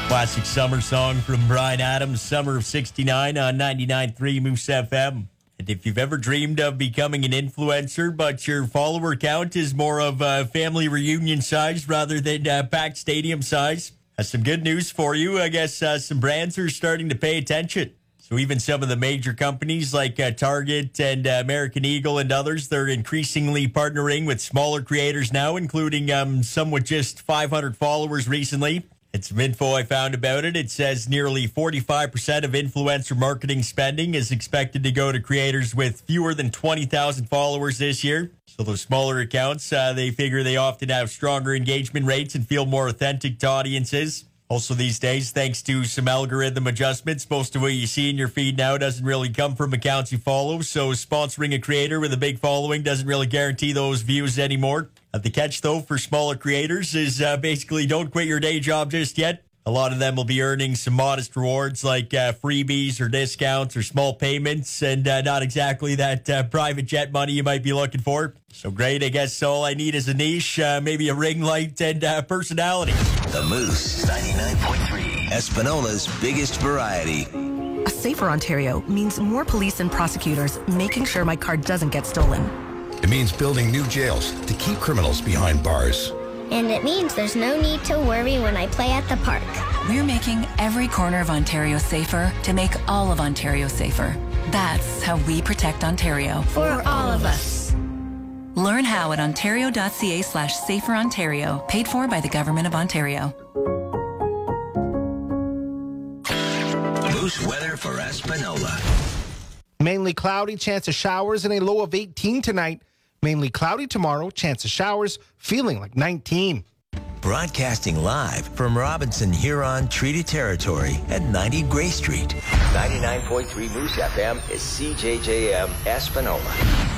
Classic summer song from Bryan Adams, Summer of 69 on 99.3 Moose FM. And if you've ever dreamed of becoming an influencer, but your follower count is more of a family reunion size rather than packed stadium size, some good news for you. I guess some brands are starting to pay attention. So even some of the major companies like Target and American Eagle and others, they're increasingly partnering with smaller creators now, including some with just 500 followers recently. And some info I found about it. It says nearly 45% of influencer marketing spending is expected to go to creators with fewer than 20,000 followers this year. So those smaller accounts, they figure they often have stronger engagement rates and feel more authentic to audiences. Also these days, thanks to some algorithm adjustments, most of what you see in your feed now doesn't really come from accounts you follow. So sponsoring a creator with a big following doesn't really guarantee those views anymore. The catch, though, for smaller creators is basically don't quit your day job just yet. A lot of them will be earning some modest rewards like freebies or discounts or small payments and not exactly that private jet money you might be looking for. So great, I guess all I need is a niche, maybe a ring light and personality. The Moose 99.3, Espinola's biggest variety. A safer Ontario means more police and prosecutors making sure my car doesn't get stolen. It means building new jails to keep criminals behind bars. And it means there's no need to worry when I play at the park. We're making every corner of Ontario safer to make all of Ontario safer. That's how we protect Ontario. For all of us. Learn how at ontario.ca/saferontario, paid for by the Government of Ontario. Moose weather for Espinola. Mainly cloudy, chance of showers, and a low of 18 tonight. Mainly cloudy tomorrow, chance of showers, feeling like 19. Broadcasting live from Robinson Huron Treaty Territory at 90 Gray Street. 99.3 Moose FM is CJJM Espinola.